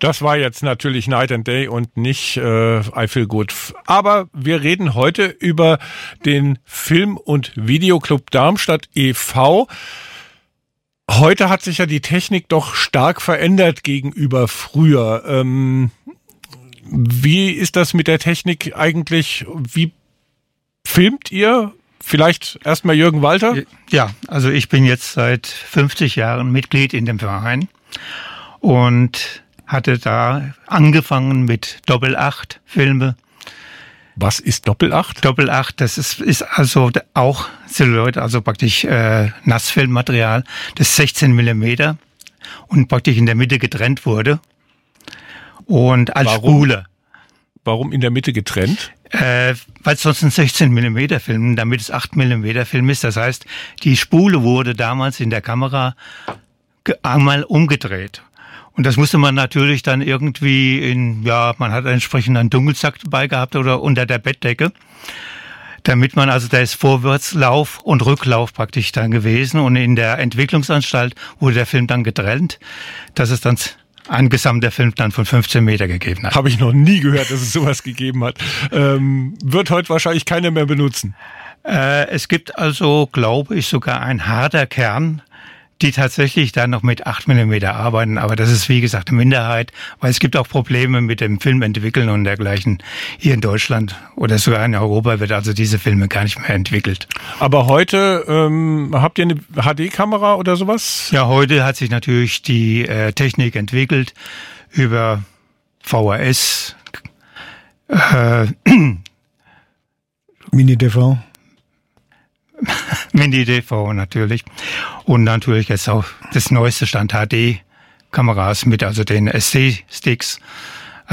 Das war jetzt natürlich Night and Day und nicht I Feel Good. Aber wir reden heute über den Film- und Videoclub Darmstadt e.V. Heute hat sich ja die Technik doch stark verändert gegenüber früher. Wie ist das mit der Technik eigentlich? Wie filmt ihr? Vielleicht erstmal Jürgen Walter? Ja, also ich bin jetzt seit 50 Jahren Mitglied in dem Verein und hatte da angefangen mit Doppel-8-Filme. Was ist Doppel-8? Doppel-8, das ist also auch Silhouette, also praktisch Nassfilmmaterial, das 16 Millimeter und praktisch in der Mitte getrennt wurde und als Spule. Warum in der Mitte getrennt? Weil es sonst ein 16 Millimeter Film, damit es 8 Millimeter Film ist. Das heißt, die Spule wurde damals in der Kamera einmal umgedreht. Und das musste man natürlich dann irgendwie man hat entsprechend einen Dunkelsack dabei gehabt oder unter der Bettdecke, damit man, also da ist Vorwärtslauf und Rücklauf praktisch dann gewesen. Und in der Entwicklungsanstalt wurde der Film dann getrennt, dass es dann ein gesamter Film dann von 15 Meter gegeben hat. Habe ich noch nie gehört, dass es sowas gegeben hat. Wird heute wahrscheinlich keiner mehr benutzen. Es gibt also, glaube ich, sogar ein harter Kern, die tatsächlich dann noch mit 8 Millimeter arbeiten. Aber das ist, wie gesagt, eine Minderheit, weil es gibt auch Probleme mit dem Filmentwickeln und dergleichen. Hier in Deutschland oder sogar in Europa wird also diese Filme gar nicht mehr entwickelt. Aber heute habt ihr eine HD-Kamera oder sowas? Ja, heute hat sich natürlich die Technik entwickelt über VHS, Mini-DV. Mini-DV natürlich. Und natürlich jetzt auch das neueste Stand HD-Kameras mit also den SD-Sticks.